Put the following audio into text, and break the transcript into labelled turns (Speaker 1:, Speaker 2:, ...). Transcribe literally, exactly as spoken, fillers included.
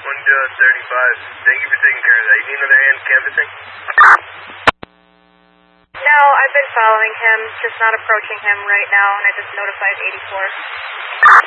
Speaker 1: one thirty-five. Thank you for taking care of that. You need another hand canvassing?
Speaker 2: No, I've been following him, just not approaching him right now, and I just notified eighty-four.